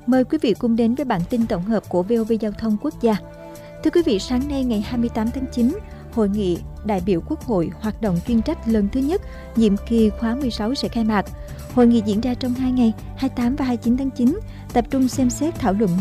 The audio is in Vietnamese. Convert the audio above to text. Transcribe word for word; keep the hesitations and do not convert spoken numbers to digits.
Mời quý vị cùng đến với bản tin tổng hợp của vê o vê Giao thông Quốc gia. Thưa quý vị, sáng nay ngày hai mươi tám tháng chín, Hội nghị đại biểu Quốc hội hoạt động chuyên trách lần thứ nhất nhiệm kỳ khóa mười sáu sẽ khai mạc. Hội nghị diễn ra trong hai ngày, hai mươi tám và hai mươi chín tháng chín, tập trung xem xét thảo luận